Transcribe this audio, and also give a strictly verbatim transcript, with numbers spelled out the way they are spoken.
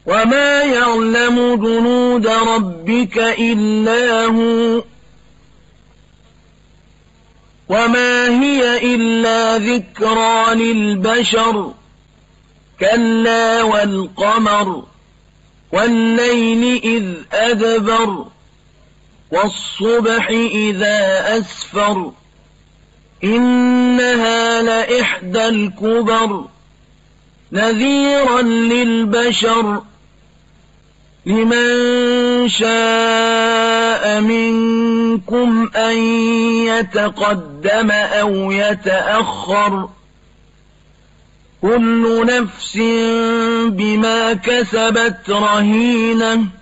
وما يعلم جنود ربك إلا هو وما هي إلا ذكرى للبشر كلا والقمر والليل إذ أدبر والصبح إذا أسفر إنها لإحدى الكبر نذيرا للبشر لمن شاء منكم أن يتقدم أو يتأخر كل نفس بما كسبت رهينة